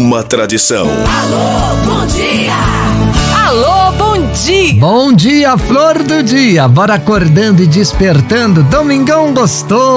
uma tradição. Alô, bom dia! Alô, bom dia! Bom dia, flor do dia. Bora acordando e despertando. Domingão gostoso.